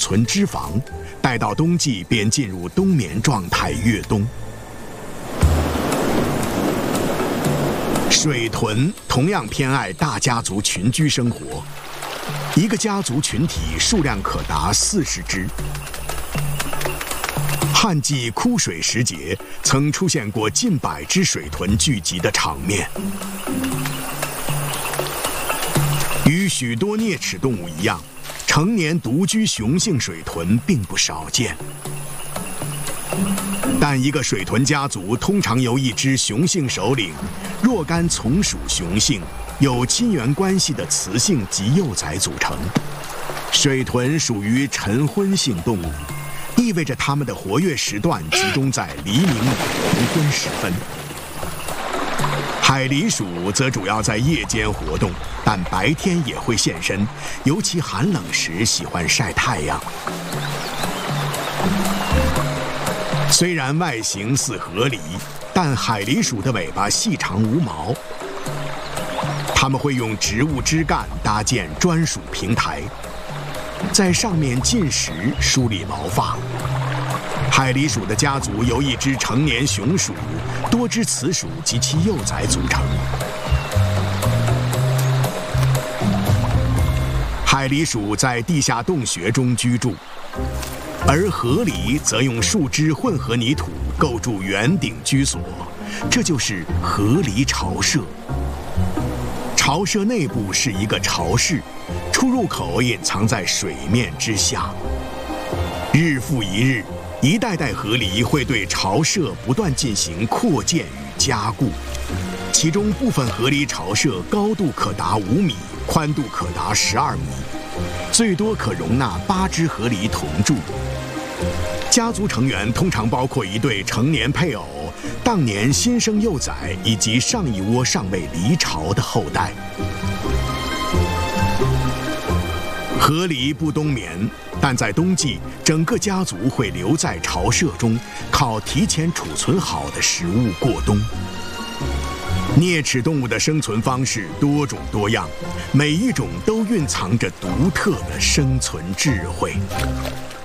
存脂肪，待到冬季便进入冬眠状态越冬。水豚同样偏爱大家族群居生活，一个家族群体数量可达40只。旱季枯水时节，曾出现过近100只水豚聚集的场面。与许多啮齿动物一样，成年独居雄性水豚并不少见。但一个水豚家族通常由一只雄性首领、若干从属雄性、有亲缘关系的雌性及幼崽组成。水豚属于晨昏性动物，意味着它们的活跃时段集中在黎明与黄昏时分。海狸鼠则主要在夜间活动，但白天也会现身，尤其寒冷时喜欢晒太阳。虽然外形似河狸，但海狸鼠的尾巴细长无毛。它们会用植物枝干搭建专属平台，在上面进食梳理毛发。海狸鼠的家族由一只成年雄鼠、多只雌鼠及其幼崽组成。海狸鼠在地下洞穴中居住，而河狸则用树枝混合泥土构筑圆顶居所，这就是河狸巢舍。巢舍内部是一个巢室，出入口隐藏在水面之下。日复一日，一代代河狸会对巢舍不断进行扩建与加固，其中部分河狸巢舍高度可达5米，宽度可达12米，最多可容纳8只河狸同住。家族成员通常包括一对成年配偶、当年新生幼崽以及上一窝尚未离巢的后代。河狸不冬眠，但在冬季，整个家族会留在巢舍中，靠提前储存好的食物过冬。啮齿动物的生存方式多种多样，每一种都蕴藏着独特的生存智慧。